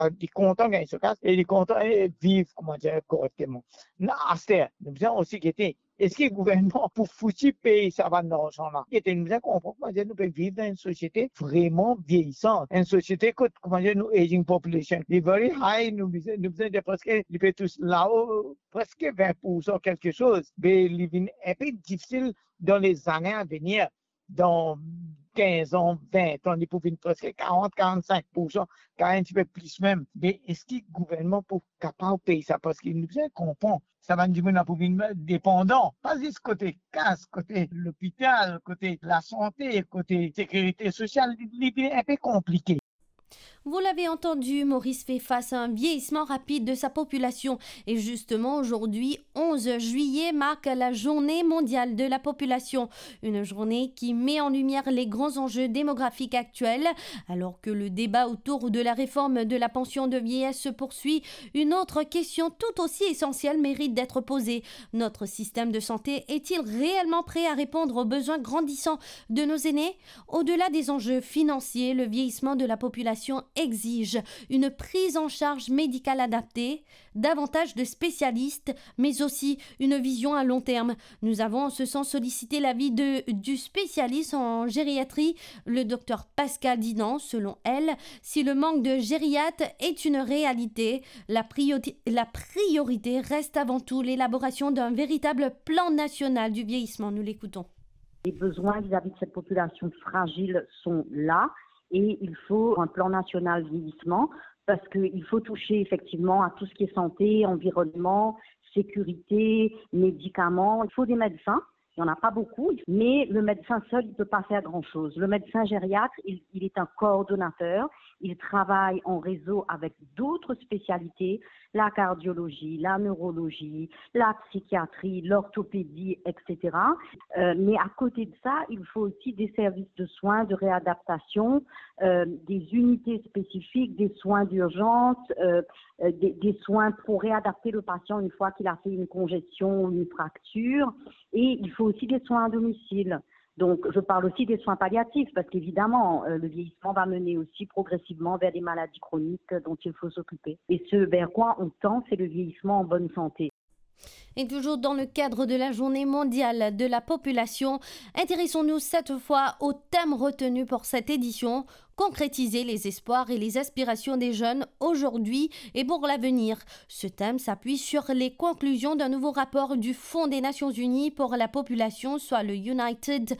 Il est content gagner ce cas et il est content de vivre, comment dire, correctement. Là, Aster, nous avons aussi été, est-ce que le gouvernement, pour foutre payer ça va dans l'argent-là, nous avons compris, comment dire, nous pouvons vivre dans une société vraiment vieillissante, une société que, comment dire, nous, aging population, est very high, nous besoin de presque, nous pouvons tous là-haut, presque 20% quelque chose, mais il est un peu difficile dans les années à venir, dans 15 ans, 20 ans, il peut venir presque 40-45%, quand un petit peu plus même. Mais est-ce que le gouvernement peut capable de payer ça? Parce qu'il nous comprend. Ça va nous dire pour venir dépendant. Pas juste côté casse, côté l'hôpital, côté la santé, côté sécurité sociale, il est un peu compliqué. Vous l'avez entendu, Maurice fait face à un vieillissement rapide de sa population. Et justement, aujourd'hui, 11 juillet, marque la journée mondiale de la population. Une journée qui met en lumière les grands enjeux démographiques actuels. Alors que le débat autour de la réforme de la pension de vieillesse se poursuit, une autre question tout aussi essentielle mérite d'être posée. Notre système de santé est-il réellement prêt à répondre aux besoins grandissants de nos aînés? Au-delà des enjeux financiers, le vieillissement de la population exige une prise en charge médicale adaptée, davantage de spécialistes, mais aussi une vision à long terme. Nous avons en ce sens sollicité l'avis du spécialiste en gériatrie, le docteur Pascal Dinan. Selon elle, si le manque de gériatres est une réalité, la priorité reste avant tout l'élaboration d'un véritable plan national du vieillissement. Nous l'écoutons. Les besoins vis-à-vis de cette population fragile sont là. Et il faut un plan national vieillissement parce qu'il faut toucher effectivement à tout ce qui est santé, environnement, sécurité, médicaments. Il faut des médecins. Il n'y en a pas beaucoup, mais le médecin seul, il ne peut pas faire grand-chose. Le médecin gériatre, il est un coordonnateur. Il travaille en réseau avec d'autres spécialités, la cardiologie, la neurologie, la psychiatrie, l'orthopédie, etc. Mais à côté de ça, il faut aussi des services de soins, de réadaptation, des unités spécifiques, des soins d'urgence, des soins pour réadapter le patient une fois qu'il a fait une congestion ou une fracture. Et il faut aussi des soins à domicile. Donc, je parle aussi des soins palliatifs parce qu'évidemment, le vieillissement va mener aussi progressivement vers des maladies chroniques dont il faut s'occuper. Et ce vers quoi on tend, c'est le vieillissement en bonne santé. Et toujours dans le cadre de la journée mondiale de la population, intéressons-nous cette fois au thème retenu pour cette édition, concrétiser les espoirs et les aspirations des jeunes aujourd'hui et pour l'avenir. Ce thème s'appuie sur les conclusions d'un nouveau rapport du Fonds des Nations Unies pour la population, soit la United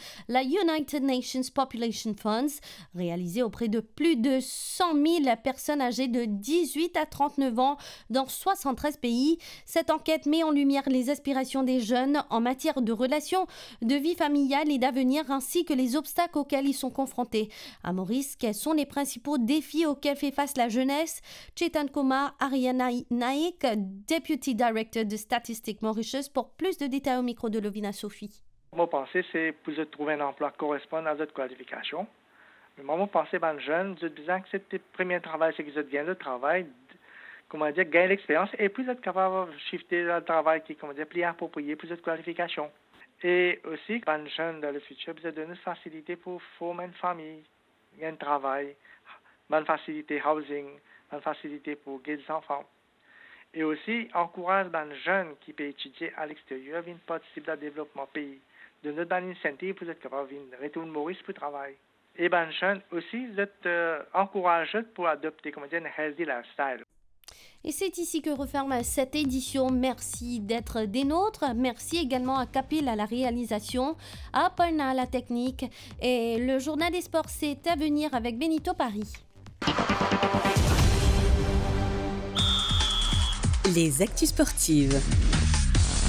Nations Population Funds, réalisé auprès de plus de 100 000 personnes âgées de 18 à 39 ans dans 73 pays. Cette enquête met en lumière les aspirations des jeunes en matière de relations, de vie familiale et d'avenir, ainsi que les obstacles auxquels ils sont confrontés. À Maurice, quels sont les principaux défis auxquels fait face la jeunesse? Chetan Kumar Ariana Naik, Deputy Director de Statistics Mauritius, pour plus de détails au micro de Lovina Sophie. Mon pensée, c'est pour trouver un emploi correspondant à votre qualification. Mais mon pensée, ben jeune, je disais que c'était le premier travail, c'est que vous gagnez le travail, gagner l'expérience et plus être capable de shifter le travail qui est, plus approprié pour cette qualification. Et aussi, ben jeune, dans le futur, vous avez une facilité pour former une famille, un travail, bonne facilité housing, bonne facilité pour guider les enfants. Et aussi, encourage les jeunes qui peuvent étudier à l'extérieur, viennent participer au développement du pays. De notre initiative, vous êtes capable de retourner Maurice pour travailler. Et les jeunes aussi, vous êtes encouragés pour adopter, un healthy lifestyle. Et c'est ici que referme cette édition. Merci d'être des nôtres. Merci également à Kapil à la réalisation, à Aparna à la technique. Et le journal des sports, c'est à venir avec Benito Paris. Les actus sportives.